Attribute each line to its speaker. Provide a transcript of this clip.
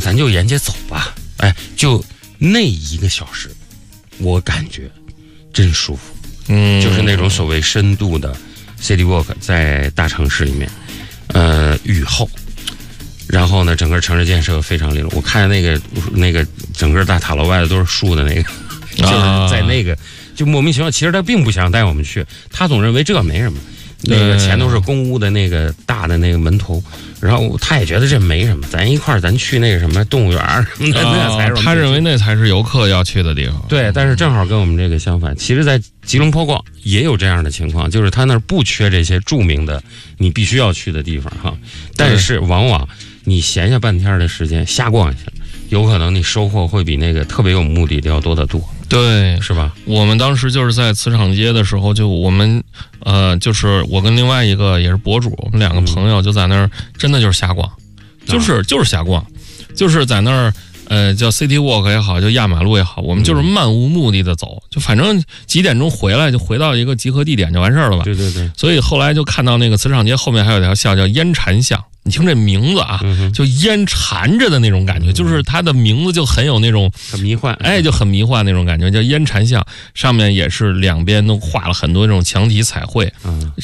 Speaker 1: 咱就沿街走吧。哎，就那1个小时，我感觉真舒服。就是那种所谓深度的 city walk， 在大城市里面，雨后，然后呢，整个城市建设非常利落。我看那个整个大塔楼外的都是树的那个，就是在那个就莫名其妙。其实他并不想带我们去，他总认为这没什么。那个前头是公屋的那个大的那个门头，然后他也觉得这没什么，咱一块儿咱去那个什么动物园什么的，那才是
Speaker 2: 他认为那才是游客要去的地方。
Speaker 1: 对，但是正好跟我们这个相反。其实，在吉隆坡逛也有这样的情况，就是他那儿不缺这些著名的你必须要去的地方哈，但是往往你闲下半天的时间瞎逛一下，有可能你收获会比那个特别有目的的要多得多。
Speaker 2: 对，
Speaker 1: 是吧？
Speaker 2: 我们当时就是在磁场街的时候，就我们就是我跟另外一个也是博主，我们2个朋友就在那儿，真的就是瞎逛，就是瞎逛，就是在那儿叫 City Walk 也好，就压马路也好，我们就是漫无目的的走，就反正几点钟回来就回到一个集合地点就完事儿了吧。
Speaker 1: 对对对。
Speaker 2: 所以后来就看到那个磁场街后面还有条巷叫烟禅巷。你听这名字啊，就烟缠着的那种感觉，就是它的名字就很有那种
Speaker 1: 很迷幻，
Speaker 2: 哎，就很迷幻那种感觉，叫烟禅巷。上面也是2边都画了很多这种墙体彩绘，